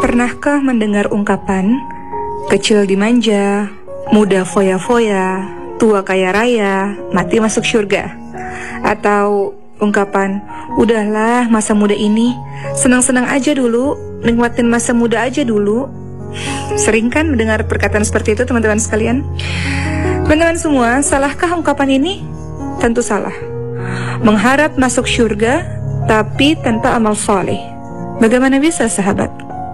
Pernahkah mendengar ungkapan kecil dimanja, muda foya-foya, tua kaya raya, mati masuk surga? Atau ungkapan, udahlah masa muda ini, senang-senang aja dulu, nikmatin masa muda aja dulu. Sering kan mendengar perkataan seperti itu teman-teman sekalian? Teman-teman semua, salahkah ungkapan ini? Tentu salah. Mengharap masuk surga tapi tanpa amal saleh, bagaimana bisa sahabat?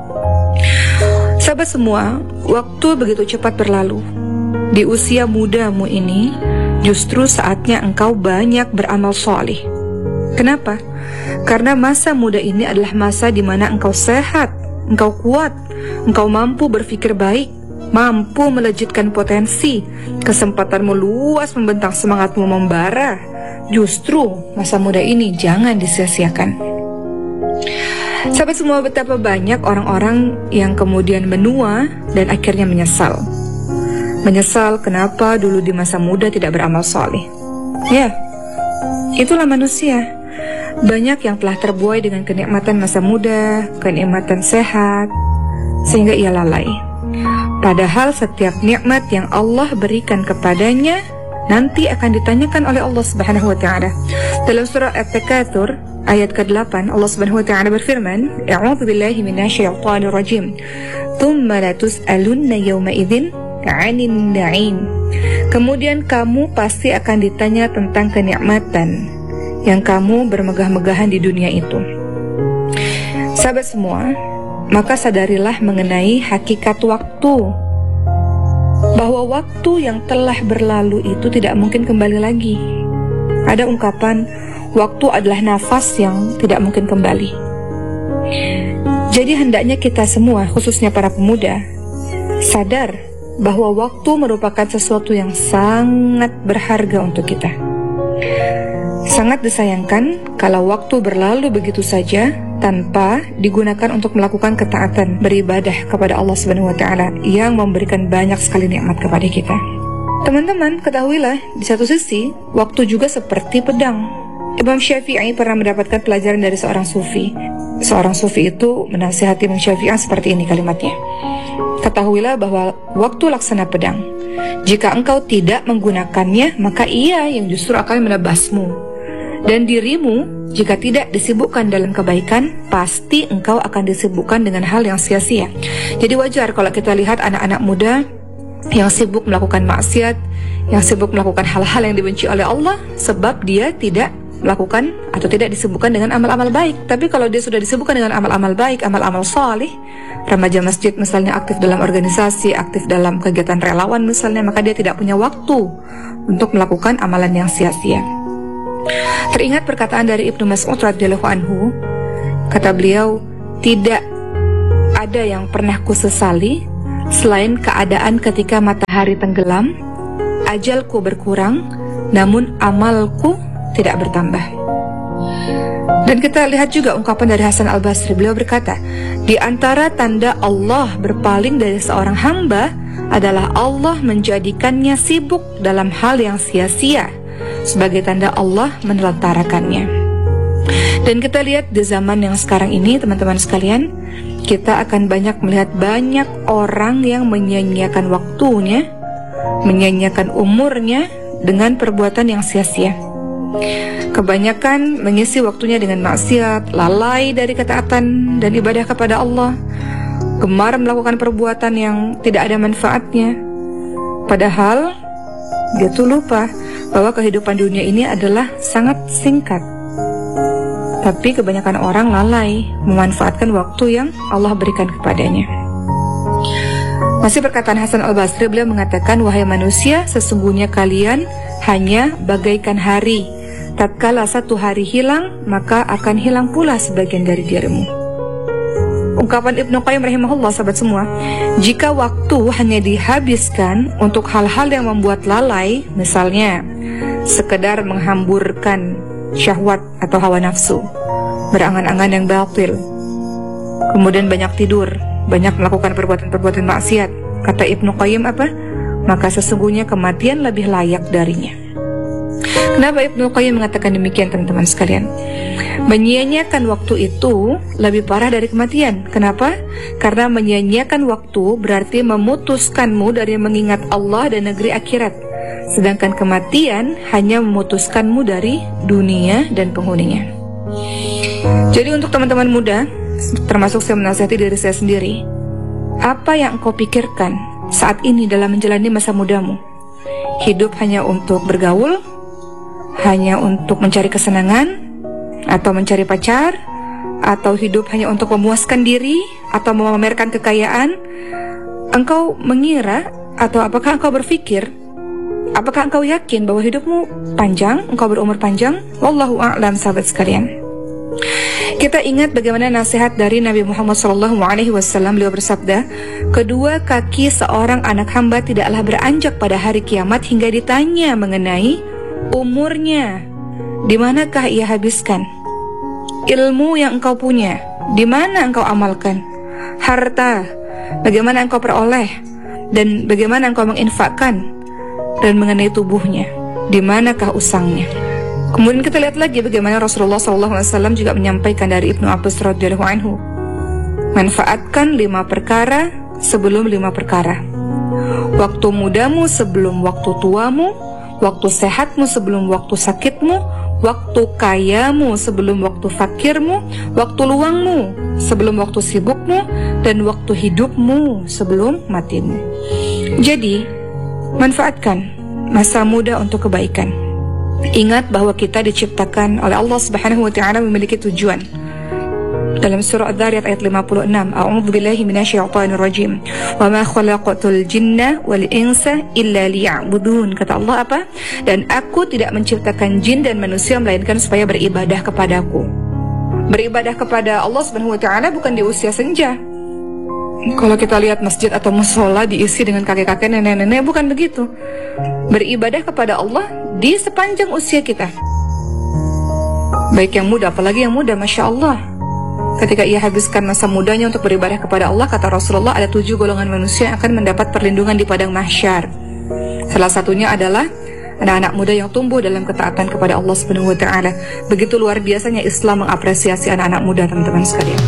Sahabat semua, waktu begitu cepat berlalu. Di usia mudamu ini, justru saatnya engkau banyak beramal saleh. Kenapa? Karena masa muda ini adalah masa di mana engkau sehat, engkau kuat, engkau mampu berpikir baik, mampu melejitkan potensi, kesempatanmu luas, membentang semangatmu membara. Justru masa muda ini jangan disia-siakan. Sahabat semua, betapa banyak orang-orang yang kemudian menua dan akhirnya menyesal. Menyesal kenapa dulu di masa muda tidak beramal saleh. Ya, itulah manusia. Banyak yang telah terbuai dengan kenikmatan masa muda, kenikmatan sehat, sehingga ia lalai. Padahal setiap nikmat yang Allah berikan kepadanya nanti akan ditanyakan oleh Allah Subhanahu wa taala. Dalam surah At-Takatsur ayat ke-8, Allah Subhanahu wa taala berfirman, "A'udzu billahi minasyaitonir rajim. Tsumma la tus'alunna yawma idzin 'anin na'im." Kemudian kamu pasti akan ditanya tentang kenikmatan yang kamu bermegah-megahan di dunia itu. Sahabat semua, maka sadarilah mengenai hakikat waktu, bahwa waktu yang telah berlalu itu tidak mungkin kembali lagi. Ada ungkapan, waktu adalah nafas yang tidak mungkin kembali. Jadi hendaknya kita semua, khususnya para pemuda, sadar bahwa waktu merupakan sesuatu yang sangat berharga untuk kita. Sangat disayangkan kalau waktu berlalu begitu saja tanpa digunakan untuk melakukan ketaatan, beribadah kepada Allah Subhanahu wa taala yang memberikan banyak sekali nikmat kepada kita. Teman-teman, ketahuilah di satu sisi waktu juga seperti pedang. Imam Syafi'i pernah mendapatkan pelajaran dari seorang sufi. Seorang sufi itu menasihati Imam Syafi'i seperti ini kalimatnya. Ketahuilah bahwa waktu laksana pedang. Jika engkau tidak menggunakannya, maka ia yang justru akan menebasmu. Dan dirimu, jika tidak disibukkan dalam kebaikan, pasti engkau akan disibukkan dengan hal yang sia-sia. Jadi wajar kalau kita lihat anak-anak muda yang sibuk melakukan maksiat, yang sibuk melakukan hal-hal yang dibenci oleh Allah, sebab dia tidak melakukan atau tidak disibukkan dengan amal-amal baik. Tapi kalau dia sudah disibukkan dengan amal-amal baik, amal-amal salih, remaja masjid misalnya aktif dalam organisasi, aktif dalam kegiatan relawan misalnya, maka dia tidak punya waktu untuk melakukan amalan yang sia-sia. Teringat perkataan dari Ibnu Mas'ud radhiyallahu anhu, kata beliau, tidak ada yang pernah kusesali selain keadaan ketika matahari tenggelam, ajalku berkurang, namun amalku tidak bertambah. Dan kita lihat juga ungkapan dari Hasan Al-Basri. Beliau berkata, di antara tanda Allah berpaling dari seorang hamba adalah Allah menjadikannya sibuk dalam hal yang sia-sia, sebagai tanda Allah menelantarkannya. Dan kita lihat di zaman yang sekarang ini, teman-teman sekalian, kita akan banyak melihat banyak orang yang menyia-nyiakan waktunya, menyia-nyiakan umurnya dengan perbuatan yang sia-sia. Kebanyakan mengisi waktunya dengan maksiat, lalai dari ketaatan dan ibadah kepada Allah, gemar melakukan perbuatan yang tidak ada manfaatnya. Padahal dia tuh lupa bahwa kehidupan dunia ini adalah sangat singkat. Tapi kebanyakan orang lalai memanfaatkan waktu yang Allah berikan kepadanya. Masih perkataan Hasan Al-Basri, beliau mengatakan, wahai manusia, sesungguhnya kalian hanya bagaikan hari. Tatkala satu hari hilang, maka akan hilang pula sebagian dari dirimu. Ungkapan Ibnu Qayyim rahimahullah, sahabat semua, jika waktu hanya dihabiskan untuk hal-hal yang membuat lalai, misalnya sekedar menghamburkan syahwat atau hawa nafsu, berangan-angan yang batil, kemudian banyak tidur, banyak melakukan perbuatan-perbuatan maksiat, kata Ibnu Qayyim apa? Maka sesungguhnya kematian lebih layak darinya. Kenapa Ibnu Qayyim mengatakan demikian, teman-teman sekalian? Menyia-nyiakan waktu itu lebih parah dari kematian. Kenapa? Karena menyia-nyiakan waktu berarti memutuskanmu dari mengingat Allah dan negeri akhirat. Sedangkan kematian hanya memutuskanmu dari dunia dan penghuninya. Jadi untuk teman-teman muda, termasuk saya menasihati diri saya sendiri, apa yang engkau pikirkan saat ini dalam menjalani masa mudamu? Hidup hanya untuk bergaul? Hanya untuk mencari kesenangan? Atau mencari pacar? Atau hidup hanya untuk memuaskan diri? Atau memamerkan kekayaan? Engkau mengira, atau apakah engkau berpikir, apakah engkau yakin bahwa hidupmu panjang, engkau berumur panjang? Wallahu a'lam, sahabat sekalian. Kita ingat bagaimana nasihat dari Nabi Muhammad SAW. Beliau bersabda, kedua kaki seorang anak hamba tidaklah beranjak pada hari kiamat hingga ditanya mengenai umurnya, di manakah ia habiskan? Ilmu yang engkau punya, di mana engkau amalkan? Harta, bagaimana engkau peroleh? Dan bagaimana engkau menginfakkan? Dan mengenai tubuhnya, di manakah usangnya? Kemudian kita lihat lagi bagaimana Rasulullah SAW juga menyampaikan dari Ibnu Abbas radhiyallahu anhu, manfaatkan 5 perkara sebelum 5 perkara. Waktu mudamu sebelum waktu tuamu, waktu sehatmu sebelum waktu sakitmu, waktu kayamu sebelum waktu fakirmu, waktu luangmu sebelum waktu sibukmu, dan waktu hidupmu sebelum matimu. Jadi, manfaatkan masa muda untuk kebaikan. Ingat bahwa kita diciptakan oleh Allah Subhanahu wa taala memiliki tujuan. Dalam surah Adz-Dzariyat ayat 56, A'udzu billahi minasyaitonir rajim. Wa ma khalaqatul jinna wal insa illa liya'budun. Kata Allah apa? Dan aku tidak menciptakan jin dan manusia melainkan supaya beribadah kepadaku. Beribadah kepada Allah Subhanahu wa taala bukan di usia senja. Kalau kita lihat masjid atau musola diisi dengan kakek-kakek, nenek-nenek, bukan begitu. Beribadah kepada Allah di sepanjang usia kita. Baik yang muda, apalagi yang muda, Masya Allah. Ketika ia habiskan masa mudanya untuk beribadah kepada Allah, kata Rasulullah, ada 7 golongan manusia yang akan mendapat perlindungan di padang mahsyar. Salah satunya adalah anak-anak muda yang tumbuh dalam ketaatan kepada Allah Subhanahu wa taala. Begitu luar biasanya Islam mengapresiasi anak-anak muda, teman-teman sekalian.